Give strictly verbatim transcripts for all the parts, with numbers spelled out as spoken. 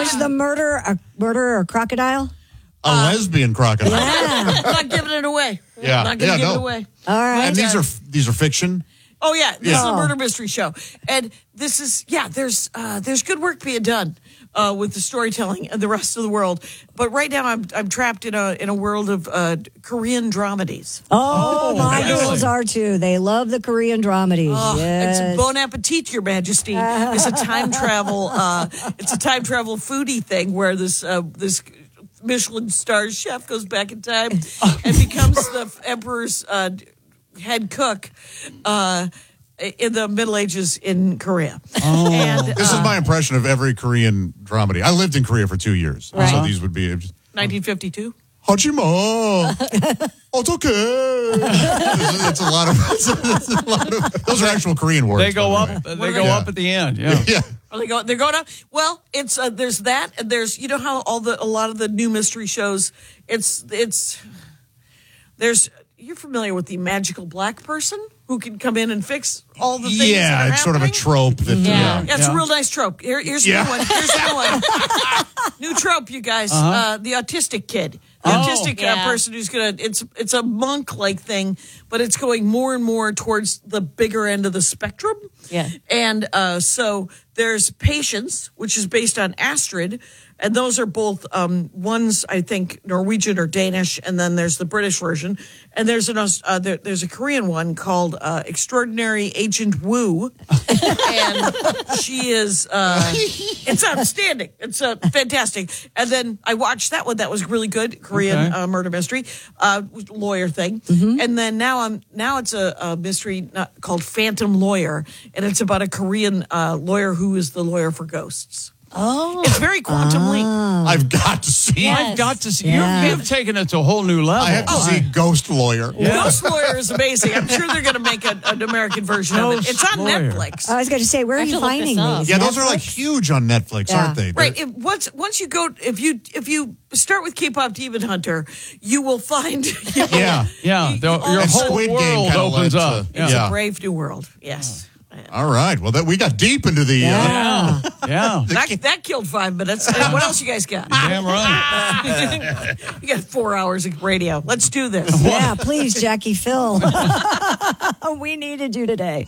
was the murder a murderer or crocodile? A uh, lesbian crocodile. Yeah. Not giving it away. Yeah. Not going to yeah, give no. it away. All right. And these are these are fiction? Oh, yeah. This yeah. is a murder mystery show. And this is, yeah, there's uh, there's good work being done uh, with the storytelling and the rest of the world. But right now I'm I'm trapped in a in a world of uh, Korean dramedies. Oh, my really? girls are too. They love the Korean dramedies. Oh, yes. It's bon appetit, Your Majesty. It's a time travel. Uh, it's a time travel foodie thing where this uh, this Michelin star chef goes back in time and becomes the emperor's uh, head cook uh, in the Middle Ages in Korea. Oh. And, this uh, is my impression of every Korean dramedy. I lived in Korea for two years, Right. so these would be nineteen fifty-two. Hajima, 어떡해. It's, it's a lot of. It's a lot of. Those are actual Korean words. They go by up. the way. They go Yeah. up at the end. Yeah. Yeah. Are they going? They're going up. Well, it's uh, there's that, and there's you know how all the a lot of the new mystery shows. It's it's there's you're familiar with the magical black person who can come in and fix all the things. that Yeah, are it's sort of a happening? trope. That, Yeah. yeah. Yeah, it's Yeah. a real nice trope. Here, here's a Yeah. new one. Here's a new one. New trope, you guys. Uh, the autistic kid. The Oh. autistic uh, Yeah. person who's gonna. It's it's a monk like thing, but it's going more and more towards the bigger end of the spectrum. Yeah. And uh, so there's Patience, which is based on Astrid, and those are both um, one's I think Norwegian or Danish, and then there's the British version, and there's an Aus- uh, there, there's a Korean one called uh, Extraordinary Agent Woo, and she is uh, it's outstanding, it's uh, fantastic. And then I watched that one, that was really good, Korean Okay. uh, murder mystery, uh, lawyer thing, and then now I'm now it's a, a mystery not, called Phantom Lawyer, and it's about a Korean uh, lawyer who is the lawyer for ghosts. Oh. It's very Quantum Leap. I've got to see. Yeah. I've got to see. Yeah. You've, you've taken it to a whole new level. I have to see Ghost Lawyer. Ghost Lawyer is amazing. I'm sure they're going to make a, an American version of it. Ghost It's on Lawyer. Netflix. I was going to say, where I are have you to look finding this up. these? Yeah, those are like Netflix? huge on Netflix, Yeah. aren't they? Right. If, once once you go, if you if you start with K-pop Demon Hunter, you will find. You will, Yeah. Yeah, you- the- you all your of a whole sudden- Squid Game world kinda opens led to- up. yeah. It's Yeah. a brave new world. Yes. All right. Well, that we got deep into the. Uh, Yeah. Yeah. That, that killed five minutes. And what else you guys got? Damn right. You got four hours of radio. Let's do this. Yeah, please, Jackie Phil. We needed you today.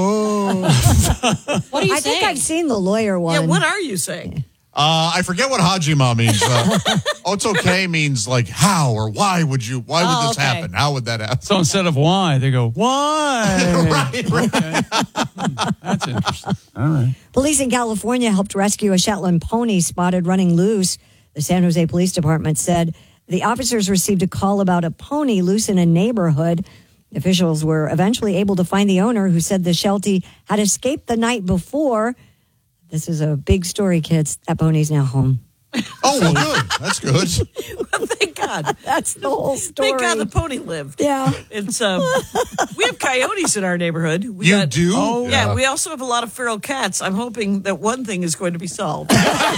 Hajima. What are you I saying? think I've seen the lawyer one. Yeah, what are you saying? Uh, I forget what Hajima means. Uh, Otsuke means like how or why would you? Why would Oh, this okay. happen? How would that happen? So instead of why, they go, why? Right, right. Okay. That's interesting. All right. Police in California helped rescue a Shetland pony spotted running loose. The San Jose Police Department said the officers received a call about a pony loose in a neighborhood. Officials were eventually able to find the owner, who said the Sheltie had escaped the night before. This is a big story, kids. That pony's now home. Oh, well, good. That's good. Thank God. That's the whole story. Thank God the pony lived. Yeah. It's um, we have coyotes in our neighborhood. We You got- do? Oh, Yeah, we also have a lot of feral cats. I'm hoping that one thing is going to be solved.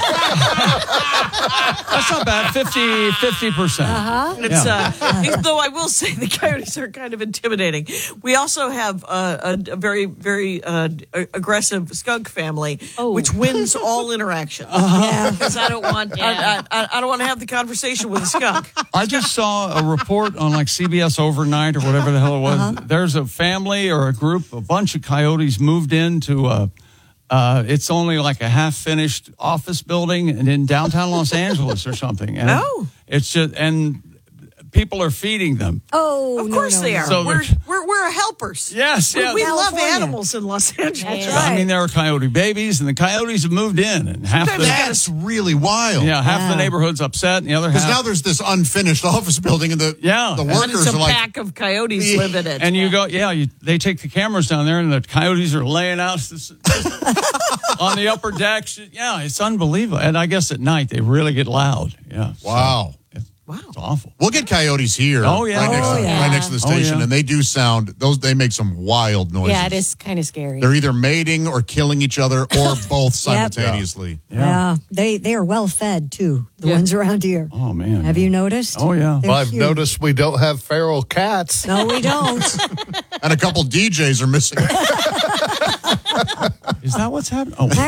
That's not bad. fifty percent. Uh-huh. It's, Yeah. uh, though I will say the coyotes are kind of intimidating. We also have uh, a, a very, very uh, a- aggressive skunk family, Oh. which wins all interactions. Yeah. Because I don't want, Yeah. I, I, I don't want to have the conversation with a skunk. I just saw a report on like C B S Overnight or whatever the hell it was. There's a family or a group, a bunch of coyotes moved into a, uh, it's only like a half-finished office building and in downtown Los Angeles or something. And Oh. It's just, and people are feeding them. Oh, Of no, course no, they no. are. So we're, they're- we're, we're helpers. Yes, We, yeah. we love California. animals in Los Angeles. That's I mean, there are coyote babies, and the coyotes have moved in, and half the That's really wild. yeah, half Yeah. the neighborhood's upset, and the other Because half. now there's this unfinished office building, and the Yeah. the And And workers it's a are like, pack of coyotes live in it. and you go, yeah, you, they take the cameras down there, and the coyotes are laying out this- on the upper decks. Yeah, it's unbelievable. And I guess at night they really get loud. Yeah. so wow. it's, Wow. it's awful. We'll get coyotes here. Oh, yeah. right next, Oh, to, yeah. right next to the Oh, station, yeah. and they do sound. Those they make some wild noises. Yeah, it is kind of scary. They're either mating or killing each other, or both simultaneously. Yeah. They they are well fed too. The Yeah. ones around here. Oh, man. Have you noticed? Oh, yeah. They're Well, I've huge. noticed we don't have feral cats. No, we don't. And a couple D Js are missing. Is that what's happening? Oh.